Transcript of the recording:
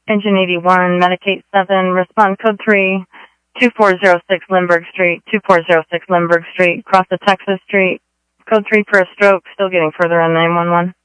Engine 81, Medicate 7, respond code 3, 2406 Lindbergh Street, 2406 Lindbergh Street, cross the Texas Street, code 3 for a stroke, still getting further on 911.